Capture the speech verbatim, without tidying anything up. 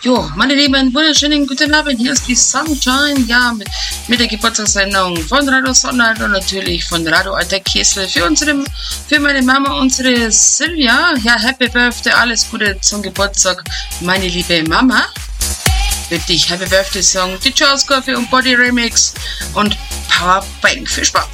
Jo, meine Lieben, wunderschönen guten Abend. Hier ist die Sunshine, ja, mit, mit der Geburtstagssendung von Radio Sonnenheit und natürlich von Radio Alter Kessel für unsere, für meine Mama, unsere Silvia. Ja, Happy Birthday, alles Gute zum Geburtstag, meine liebe Mama. Für dich Happy Birthday Song, die Charles Coffee und Body Remix und Powerbank. Viel Spaß.